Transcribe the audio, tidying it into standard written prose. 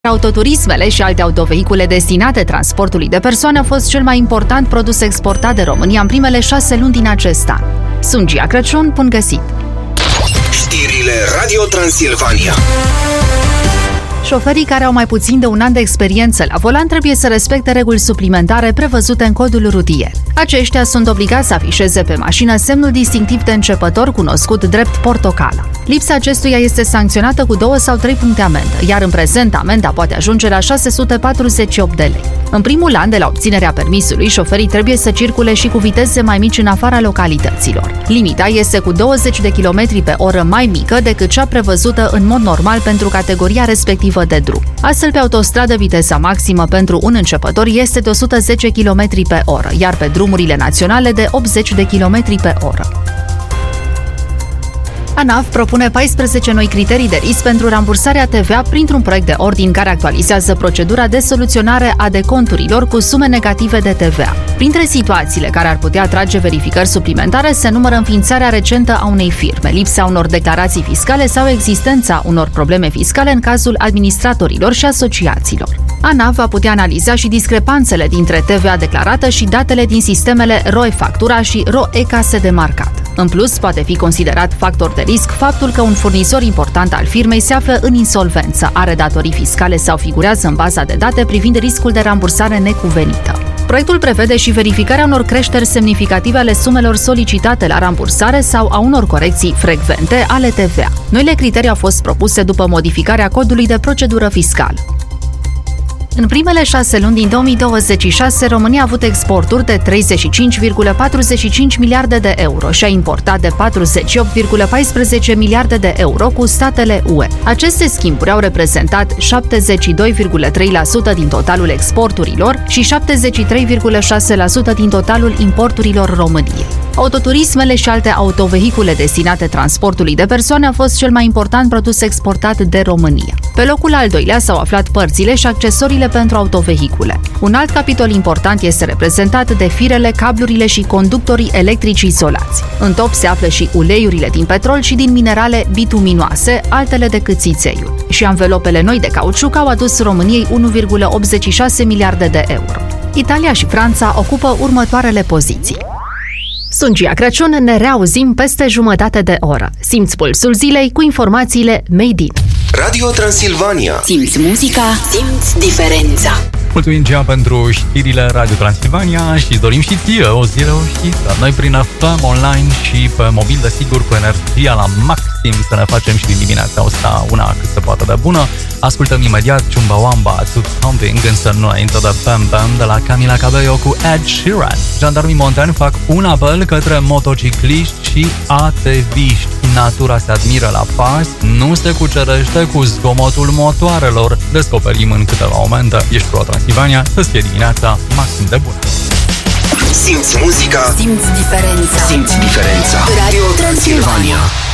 Autoturismele și alte autovehicule destinate transportului de persoane a fost cel mai important produs exportat de România în primele 6 luni din acest an. Sunt Gia Crăciun, bun găsit! Știrile Radio Transilvania. Șoferii care au mai puțin de un an de experiență la volan trebuie să respecte reguli suplimentare prevăzute în codul rutier. Aceștia sunt obligați să afișeze pe mașină semnul distinctiv de începător cunoscut drept portocală. Lipsa acestuia este sancționată cu 2 sau 3 puncte amendă, iar în prezent amenda poate ajunge la 648 de lei. În primul an de la obținerea permisului, șoferii trebuie să circule și cu viteze mai mici în afara localităților. Limita este cu 20 de km pe oră mai mică decât cea prevăzută în mod normal pentru categoria respectivă de drum. Astfel, pe autostradă, viteza maximă pentru un începător este de 110 km pe oră, iar pe drumurile naționale de 80 de km pe oră. ANAF propune 14 noi criterii de risc pentru rambursarea TVA printr-un proiect de ordin care actualizează procedura de soluționare a deconturilor cu sume negative de TVA. Printre situațiile care ar putea atrage verificări suplimentare se numără înființarea recentă a unei firme, lipsa unor declarații fiscale sau existența unor probleme fiscale în cazul administratorilor și asociațiilor. ANAF va putea analiza și discrepanțele dintre TVA declarată și datele din sistemele RO-e-Factura și RO-e-Case de marcat. În plus, poate fi considerat factor de risc faptul că un furnizor important al firmei se află în insolvență, are datorii fiscale sau figurează în baza de date privind riscul de rambursare necuvenită. Proiectul prevede și verificarea unor creșteri semnificative ale sumelor solicitate la rambursare sau a unor corecții frecvente ale TVA. Noile criterii au fost propuse după modificarea codului de procedură fiscală. În primele 6 luni din 2026, România a avut exporturi de 35,45 miliarde de euro și a importat de 48,14 miliarde de euro cu statele UE. Aceste schimburi au reprezentat 72,3% din totalul exporturilor și 73,6% din totalul importurilor României. Autoturismele și alte autovehicule destinate transportului de persoane a fost cel mai important produs exportat de România. Pe locul al doilea s-au aflat părțile și accesoriile pentru autovehicule. Un alt capitol important este reprezentat de firele, cablurile și conductorii electrici izolați. În top se află și uleiurile din petrol și din minerale bituminoase, altele decât țițeiul. Și anvelopele noi de cauciuc au adus României 1,86 miliarde de euro. Italia și Franța ocupă următoarele poziții. Sunt Gia Crăciun, ne reauzim peste jumătate de oră. Simți pulsul zilei cu informațiile Made in Radio Transilvania. Simți muzica, simți diferența. Mulțumim, Gia, pentru știrile Radio Transilvania și dorim și ție o zi reușită. Noi prin FM online și pe mobil, desigur, cu energia la maxim, să ne facem și din dimineața asta una cât se poate de bună. Ascultăm imediat Chumbawamba to Pumping, însă nu înainte de Bam Bam de la Camila Cabello cu Ed Sheeran. Jandarmii montani fac un apel către motocicliști și ATV-ști. Natura se admiră la pas, nu se cucerește cu zgomotul motoarelor. Descoperim în câteva momente. Ești Pro Transilvania, să-ți fie dimineața maxim de bună. Simți muzica, simți diferența. simți diferența. Radio Transilvania.